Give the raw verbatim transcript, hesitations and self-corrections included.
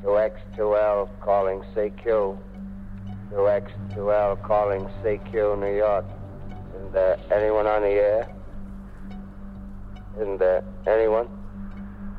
To X two L calling C Q. To X two L calling C Q, New York. Isn't there anyone on the air? Isn't there anyone?